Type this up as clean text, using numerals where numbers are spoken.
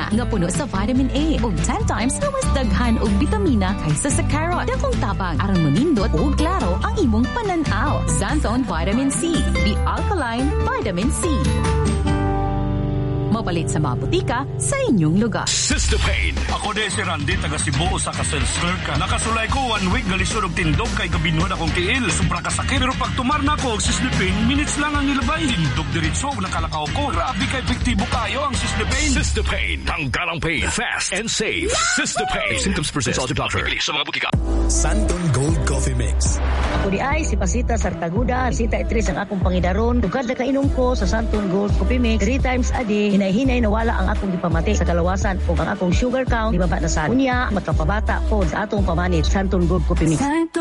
nga puno sa vitamin A ug 10 times na mas daghan og bitamina kaysa sa carrot. Dakong tabang aron mamindot ug klaro ang imong pananaw. Xanthone Vitamin C, the alkaline vitamin C. Mapalit sa mga butika sa inyong lugar. Sister Pain. Ako de si Randy, taga Cebu, sa ka-sales clerk ka. Nakasulay ko 1 week, galisod og tindog kay gabinuan akong tiil. Sobra kasakit. Pero pag tumar na ako, Sister Pain, minutes lang ang nilabay. Hindog diritso, nakalakaw ko. Grabe kay epektibo kayo ang Sister Pain. Sister Pain. Tanggalang pain. Fast and safe. Sister Pain. If symptoms persist, consult your doctor. Sa mga butika. Santon Gold Coffee Mix. Ako di ay si Pasita Sartaguda. Pasita Itris ang akong pangidaron. Tugad na kainom ko sa Santon Gold Coffee Mix 3 times a day. Hinay-hinay nawala ang akong gipamati sa kalawasan o ang akong sugar count ibaba na sa unya makapabata po sa atong pamanit Santon Gold Coffee Mix.